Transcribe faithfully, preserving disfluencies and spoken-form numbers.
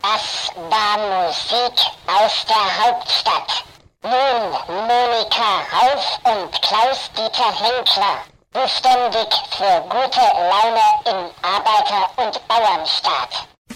Das war Musik aus der Hauptstadt. Nun Monika Rauf und Klaus-Dieter Henkler, beständig für gute Laune im Arbeiter- und Bauernstaat.